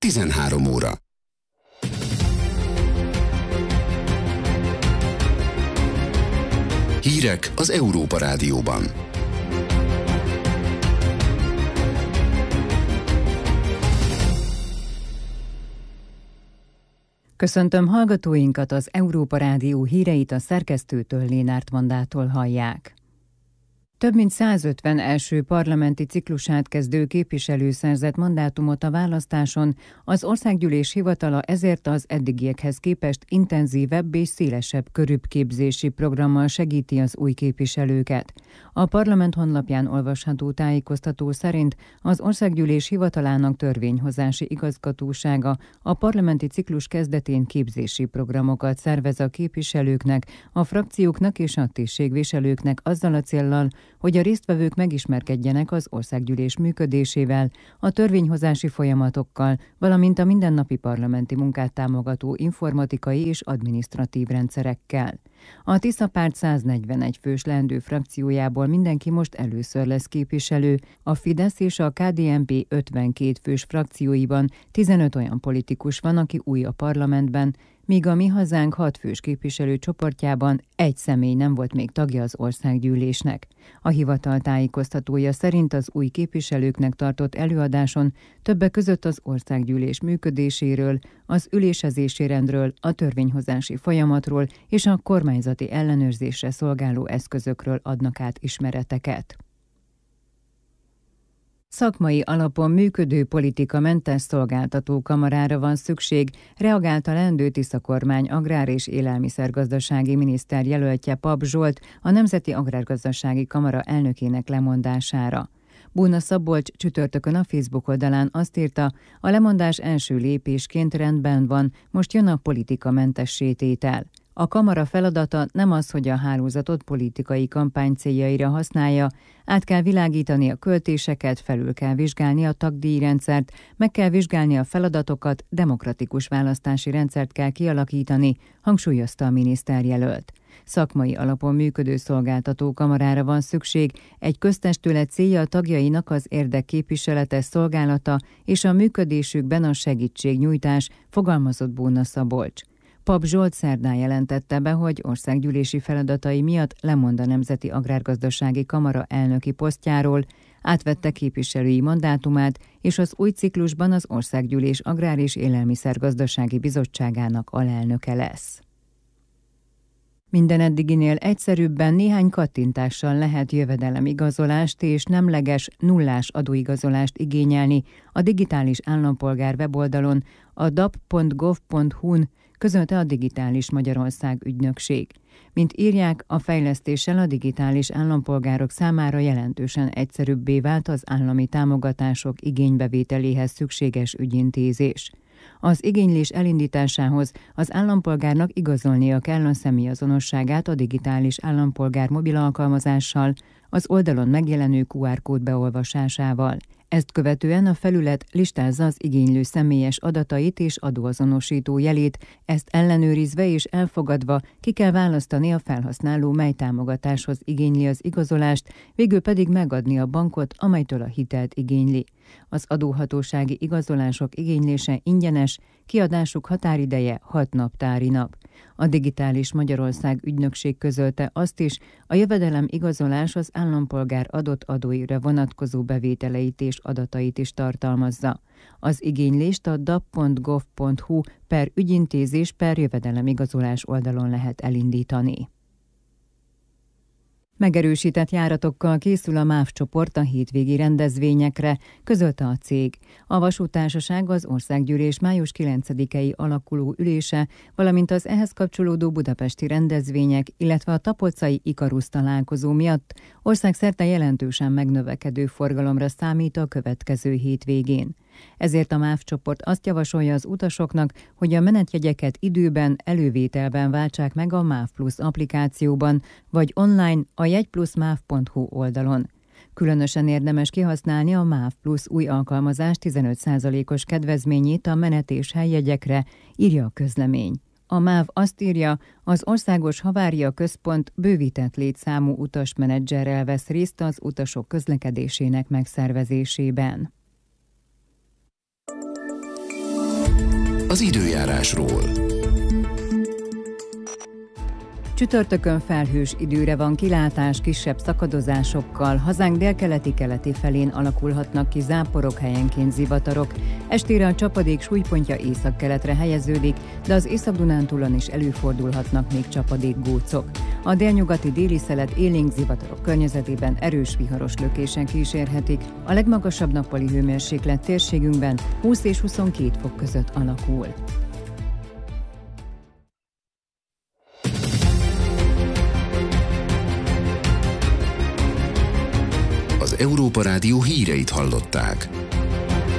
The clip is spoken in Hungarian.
13 óra. Hírek az Európa Rádióban. Köszöntöm hallgatóinkat, az Európa Rádió híreit a szerkesztőtől, Lénárt Vandától hallják. Több mint 150 első parlamenti ciklusát kezdő képviselő szerzett mandátumot a választáson, az Országgyűlés hivatala ezért az eddigiekhez képest intenzívebb és szélesebb körűbb képzési programmal segíti az új képviselőket. A parlament honlapján olvasható tájékoztató szerint az Országgyűlés hivatalának törvényhozási igazgatósága a parlamenti ciklus kezdetén képzési programokat szervez a képviselőknek, a frakcióknak és a tisztségviselőknek azzal a céllal, hogy a résztvevők megismerkedjenek az Országgyűlés működésével, a törvényhozási folyamatokkal, valamint a mindennapi parlamenti munkát támogató informatikai és adminisztratív rendszerekkel. A Tisza párt 141 fős leendő frakciójából mindenki most először lesz képviselő, a Fidesz és a KDNP 52 fős frakcióiban 15 olyan politikus van, aki új a parlamentben, míg a Mi Hazánk 6 fős képviselő csoportjában egy személy nem volt még tagja az Országgyűlésnek. A hivatal tájékoztatója szerint az új képviselőknek tartott előadáson többek között az Országgyűlés működéséről, az ülésezési rendről, a törvényhozási folyamatról és a kormányzati ellenőrzésre szolgáló eszközökről adnak át ismereteket. Szakmai alapon működő politikamentes szolgáltatókamarára van szükség, reagált a leendő Tisza kormány agrár- és élelmiszergazdasági miniszter jelöltje Papp Zsolt a Nemzeti Agrárgazdasági Kamara elnökének lemondására. Bóna Szabolcs csütörtökön a Facebook oldalán azt írta, a lemondás első lépésként rendben van, most jön a politikamentessé tétel. A kamara feladata nem az, hogy a hálózatot politikai kampány céljaira használja, át kell világítani a költéseket, felül kell vizsgálni a tagdíjrendszert, meg kell vizsgálni a feladatokat, demokratikus választási rendszert kell kialakítani, hangsúlyozta a miniszterjelölt. Szakmai alapon működő szolgáltatókamarára van szükség, egy köztestület célja a tagjainak az érdekképviseletes szolgálata és a működésükben a segítségnyújtás, fogalmazott Bóna Szabolcs. Papp Zsolt szerdán jelentette be, hogy országgyűlési feladatai miatt lemond a Nemzeti Agrárgazdasági Kamara elnöki posztjáról, átvette képviselői mandátumát, és az új ciklusban az Országgyűlés Agrár- és Élelmiszergazdasági Bizottságának alelnöke lesz. Minden eddiginél egyszerűbben néhány kattintással lehet jövedelemigazolást és nemleges, nullás adóigazolást igényelni a digitális állampolgár weboldalon, a dap.gov.hu-n, közölte a Digitális Magyarország ügynökség. Mint írják, a fejlesztéssel a digitális állampolgárok számára jelentősen egyszerűbbé vált az állami támogatások igénybevételéhez szükséges ügyintézés. Az igénylés elindításához az állampolgárnak igazolnia kell a személyazonosságát a digitális állampolgár mobil alkalmazással, az oldalon megjelenő QR kód beolvasásával. Ezt követően a felület listázza az igénylő személyes adatait és adóazonosító jelét, ezt ellenőrizve és elfogadva ki kell választani a felhasználó, mely támogatáshoz igényli az igazolást, végül pedig megadni a bankot, amelytől a hitelt igényli. Az adóhatósági igazolások igénylése ingyenes, kiadásuk határideje 6 naptári nap. A Digitális Magyarország ügynökség közölte azt is, a jövedelem igazolás az állampolgár adott adóira vonatkozó bevételeit és adatait is tartalmazza. Az igénylést a dap.gov.hu/ügyintézés/jövedelemigazolás oldalon lehet elindítani. Megerősített járatokkal készül a MÁV csoport a hétvégi rendezvényekre, közölte a cég. A vasúttársaság az Országgyűlés május 9-i alakuló ülése, valamint az ehhez kapcsolódó budapesti rendezvények, illetve a tapolcai Ikarusz találkozó miatt országszerte jelentősen megnövekedő forgalomra számít a következő hétvégén. Ezért a MÁV csoport azt javasolja az utasoknak, hogy a menetjegyeket időben, elővételben váltsák meg a MÁV Plus applikációban, vagy online a jegyplusmav.hu oldalon. Különösen érdemes kihasználni a MÁV Plus új alkalmazás 15%-os kedvezményét a menet- és helyjegyekre, írja a közlemény. A MÁV azt írja, az Országos Havária Központ bővített létszámú utasmenedzserrel vesz részt az utasok közlekedésének megszervezésében. Az időjárásról. Csütörtökön felhős időre van kilátás, kisebb szakadozásokkal, hazánk délkeleti felén alakulhatnak ki záporok, helyenként zivatarok. Estére a csapadék súlypontja északkeletre helyeződik, de az Észak-Dunántúlon is előfordulhatnak még csapadékgócok. A délnyugati déli szelet élénk zivatarok környezetében erős viharos lökések kísérhetik. A legmagasabb nappali hőmérséklet térségünkben 20 és 22 fok között alakul. Az Európa Rádió híreit hallották.